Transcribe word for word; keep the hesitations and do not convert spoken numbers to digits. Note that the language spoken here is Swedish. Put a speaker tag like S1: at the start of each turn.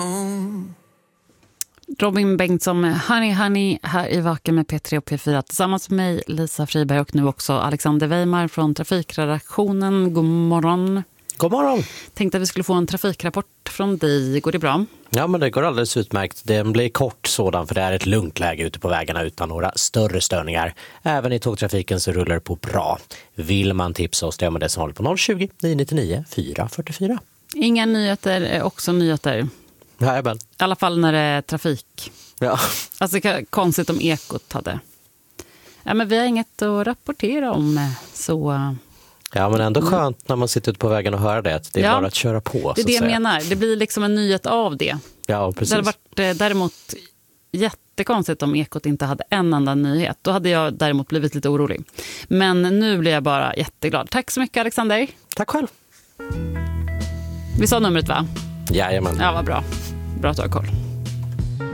S1: Robin Bengtsson med Honey Honey här i Vaken med P tre och P fyra tillsammans med mig, Lisa Friberg, och nu också Alexander Weimar från trafikredaktionen. God morgon.
S2: God morgon.
S1: Tänkte att vi skulle få en trafikrapport från dig. Går det bra?
S2: Ja, men det går alldeles utmärkt. Den blir kort sådan, för det är ett lugnt läge ute på vägarna utan några större störningar. Även i tågtrafiken så rullar det på bra. Vill man tipsa oss, det gör man det som håller på noll tjugo, nio nio nio, fyra fyra fyra.
S1: Inga nyheter är också nyheter.
S2: Nej, men.
S1: I alla fall när det är trafik.
S2: Ja.
S1: Alltså konstigt om Ekot hade. Ja, men vi har inget att rapportera om, så...
S2: Ja, men ändå skönt när man sitter ute på vägen och hör det. Det är ja, bara att köra på.
S1: Det är det jag menar. Det blir liksom en nyhet av det.
S2: Ja, precis.
S1: Det hade varit däremot jättekonstigt om Ekot inte hade en enda nyhet. Då hade jag däremot blivit lite orolig. Men nu blir jag bara jätteglad. Tack så mycket, Alexander.
S2: Tack själv.
S1: Vi sa numret, va?
S2: Jajamän.
S1: Ja, vad bra. Bra att du har koll.